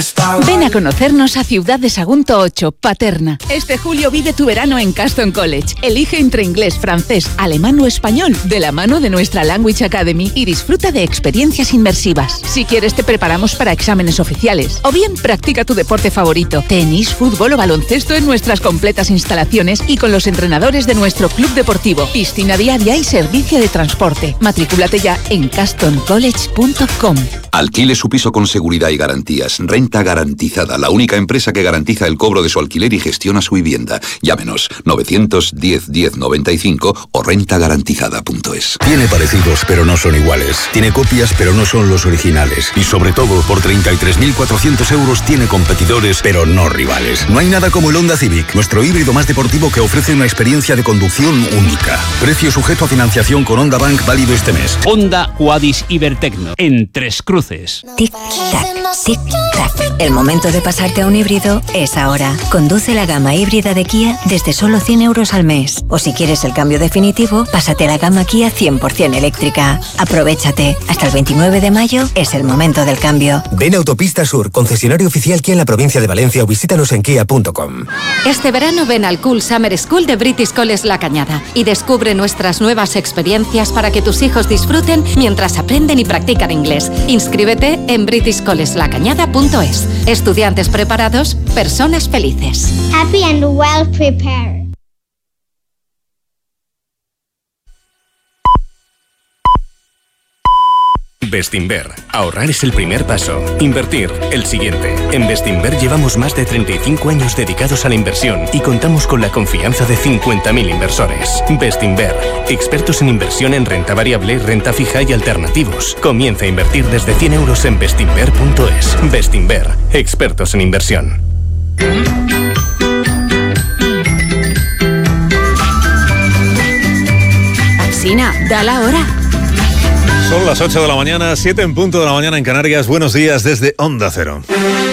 Ven a conocernos a Ciudad de Sagunto 8, Paterna. Este julio vive tu verano en Caston College. Elige entre inglés, francés, alemán o español, de la mano de nuestra Language Academy, y disfruta de experiencias inmersivas. Si quieres, te preparamos para exámenes oficiales. O bien, practica tu deporte favorito, tenis, fútbol o baloncesto, en nuestras completas instalaciones y con los entrenadores de nuestro club deportivo, piscina diaria y servicio de transporte. Matrículate ya en castoncollege.com. Alquile su piso con seguridad y garantías. Renta Garantizada, la única empresa que garantiza el cobro de su alquiler y gestiona su vivienda. Llámenos 910 10 95 o rentagarantizada.es. Tiene parecidos, pero no son iguales. Tiene copias, pero no son los originales. Y sobre todo, por 33.400 euros tiene competidores, pero no rivales. No hay nada como el Honda Civic, nuestro híbrido más deportivo que ofrece una experiencia de conducción única. Precio sujeto a financiación con Honda Bank válido este mes. Honda Quadis Ibertecno, en Tres Cruces. Tic-tac, tic-tac. El momento de pasarte a un híbrido es ahora. Conduce la gama híbrida de Kia desde solo 100 euros al mes. O si quieres el cambio definitivo, pásate a la gama Kia 100% eléctrica. Aprovéchate. Hasta el 29 de mayo es el momento del cambio. Ven a Autopista Sur, concesionario oficial Kia en la provincia de Valencia, o visítanos en kia.com. Este verano ven al Cool Summer School de British College La Cañada y descubre nuestras nuevas experiencias para que tus hijos disfruten mientras aprenden y practican inglés. Inscríbete en britishcolleslacañada.es. Estudiantes preparados, personas felices. Happy and well prepared. Bestinver. Ahorrar es el primer paso. Invertir, el siguiente. En Bestinver llevamos más de 35 años dedicados a la inversión y contamos con la confianza de 50.000 inversores. Bestinver. Expertos en inversión en renta variable, renta fija y alternativos. Comienza a invertir desde 100 euros en bestinver.es. Bestinver. Expertos en inversión. Alsina, da la hora. Son las 8 de la mañana, 7 en punto de la mañana en Canarias. Buenos días desde Onda Cero.